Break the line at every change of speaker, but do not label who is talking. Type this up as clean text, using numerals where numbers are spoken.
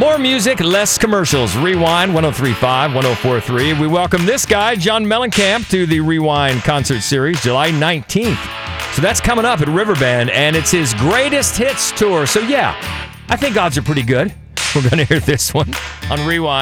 More music, less commercials. Rewind 103.5, 104.3. We welcome this guy, John Mellencamp, to the Rewind concert series, July 19th. So that's coming up at Riverbend, and it's his greatest hits tour. So yeah, I think odds are pretty good. We're going to hear this one on Rewind.